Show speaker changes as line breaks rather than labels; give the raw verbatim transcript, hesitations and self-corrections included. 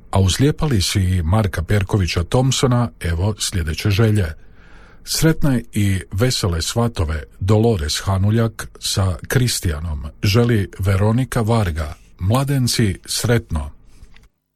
A uz Lijepali si Marka Perkovića Thompsona evo sljedeće želje. Sretne i vesele svatove Dolores Hanuljak sa Kristijanom želi Veronika Varga. Mladenci, sretno!